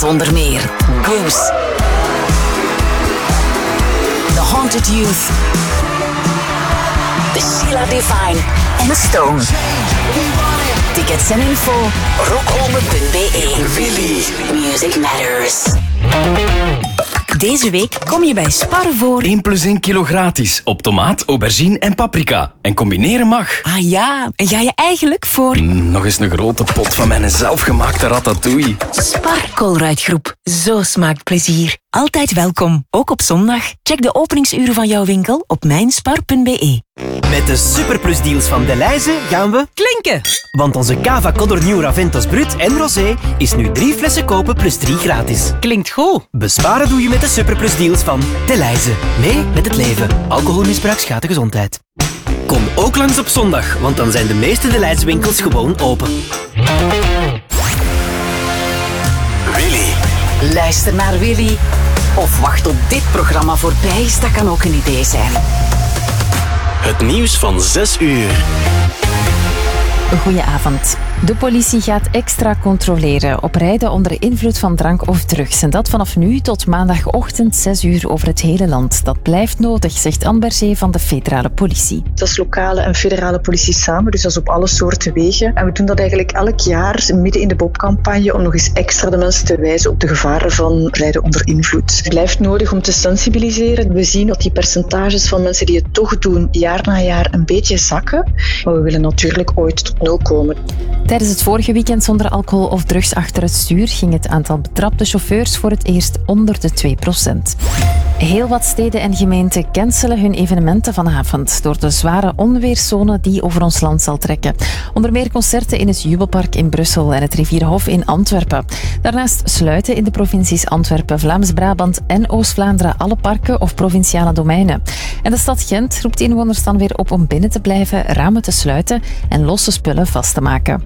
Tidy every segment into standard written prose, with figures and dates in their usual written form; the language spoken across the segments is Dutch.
Onder meer Goose, The Haunted Youth, The Sheila Divine en The Stone. Tickets en info rockholme.be. Willy. Music Matters. Deze week kom je bij Spar voor 1+1 kilo gratis op tomaat, aubergine en paprika. En combineren mag. Ah ja, en ga je eigenlijk voor Nog eens een grote pot van mijn zelfgemaakte ratatouille. Spar Colruyt-groep. Zo smaakt plezier. Altijd welkom, ook op zondag. Check de openingsuren van jouw winkel op mijnspar.be. Met de superplusdeals van Delhaize gaan we Klinken! Want onze Cava Codorniu Raventos Brut en Rosé is nu 3 flessen kopen plus 3 gratis. Klinkt goed. Besparen doe je met de superplusdeals van Delhaize. Mee met het leven. Alcoholmisbruik schaadt de gezondheid. Kom ook langs op zondag, want dan zijn de meeste Delhaize winkels gewoon open. Willy. Luister naar Willy. Of wacht tot dit programma voorbij is, dat kan ook een idee zijn. Het nieuws van 6 uur. Goedenavond. De politie gaat extra controleren op rijden onder invloed van drank of drugs. En dat vanaf nu tot maandagochtend 6 uur over het hele land. Dat blijft nodig, zegt Anne Berger van de federale politie. Dat is lokale en federale politie samen, dus dat is op alle soorten wegen. En we doen dat eigenlijk elk jaar midden in de BOP-campagne om nog eens extra de mensen te wijzen op de gevaren van rijden onder invloed. Het blijft nodig om te sensibiliseren. We zien dat die percentages van mensen die het toch doen jaar na jaar een beetje zakken. Maar we willen natuurlijk ooit tot 0 komen. Tijdens het vorige weekend zonder alcohol of drugs achter het stuur ging het aantal betrapte chauffeurs voor het eerst onder de 2%. Heel wat steden en gemeenten cancelen hun evenementen vanavond door de zware onweerszone die over ons land zal trekken. Onder meer concerten in het Jubelpark in Brussel en het Rivierhof in Antwerpen. Daarnaast sluiten in de provincies Antwerpen, Vlaams-Brabant en Oost-Vlaanderen alle parken of provinciale domeinen. En de stad Gent roept inwoners dan weer op om binnen te blijven, ramen te sluiten en losse spullen vast te maken.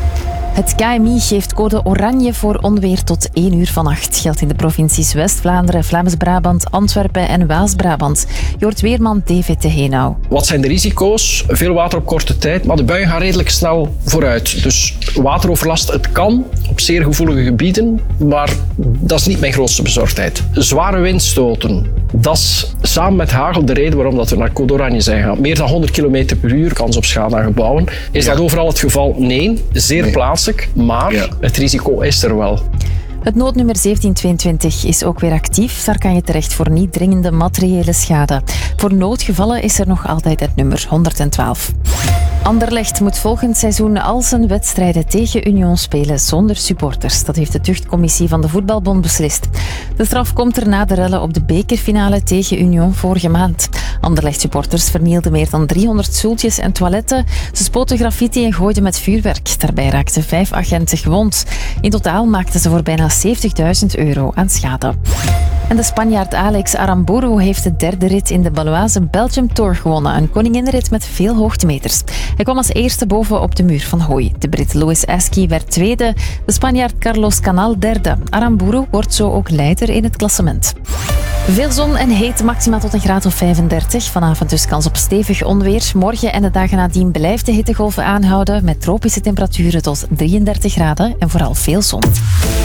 Het KMI geeft code oranje voor onweer tot 1 uur vannacht. Geldt in de provincies West-Vlaanderen, Vlaams-Brabant, Antwerpen en Waals-Brabant. Joort Weerman, DVT Henau. Wat zijn de risico's? Veel water op korte tijd, maar de buien gaan redelijk snel vooruit. Dus wateroverlast, het kan op zeer gevoelige gebieden, maar dat is niet mijn grootste bezorgdheid. Zware windstoten, dat is samen met hagel de reden waarom dat we naar code oranje zijn gegaan. Meer dan 100 km per uur, kans op schade aan gebouwen. Is dat overal het geval? Nee, zeer plaatselijk. Maar het risico is er wel. Het noodnummer 1722 is ook weer actief. Daar kan je terecht voor niet dringende materiële schade. Voor noodgevallen is er nog altijd het nummer 112. Anderlecht moet volgend seizoen al zijn wedstrijden tegen Union spelen zonder supporters. Dat heeft de tuchtcommissie van de Voetbalbond beslist. De straf komt er na de rellen op de bekerfinale tegen Union vorige maand. Anderlecht-supporters vernielden meer dan 300 stoeltjes en toiletten. Ze spoten graffiti en gooiden met vuurwerk. Daarbij raakten 5 agenten gewond. In totaal maakten ze voor bijna €70.000 aan schade. En de Spanjaard Alex Aramburu heeft de derde rit in de Baloise Belgium Tour gewonnen. Een koninginnenrit met veel hoogtemeters. Hij kwam als eerste boven op de muur van Hooi. De Brit Louis Askew werd tweede, de Spanjaard Carlos Canal derde. Aramburu wordt zo ook leider in het klassement. Veel zon en heet, maxima tot een graad of 35. Vanavond dus kans op stevig onweer. Morgen en de dagen nadien blijft de hittegolven aanhouden met tropische temperaturen tot 33 graden en vooral veel zon.